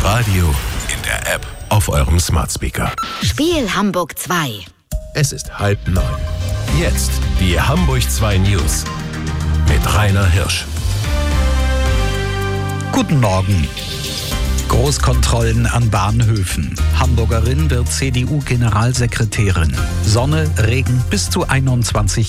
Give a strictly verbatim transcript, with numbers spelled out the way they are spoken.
Radio, in der App, auf eurem Smart Speaker. Spiel Hamburg zwei. Es ist halb neun. Jetzt die Hamburg zwei News mit Rainer Hirsch. Guten Morgen. Großkontrollen an Bahnhöfen. Hamburgerin wird C D U-Generalsekretärin. Sonne, Regen bis zu einundzwanzig